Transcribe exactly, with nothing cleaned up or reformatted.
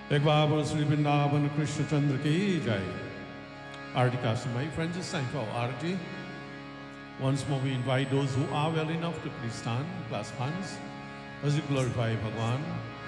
एक बार श्री वृंदावन कृष्ण चंद्र की जय. Arati Kastamai, friends, it's time for Arati. Once more, we invite those who are well enough to please stand, clasp hands, as we glorify Bhagwan.